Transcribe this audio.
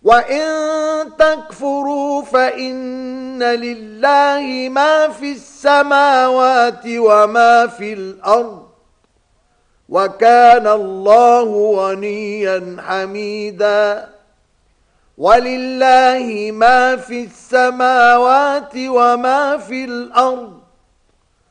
وإن تكفروا فإن لله ما في السماوات وما في الأرض وكان الله غنيا حميدا ولله ما في السماوات وما في الأرض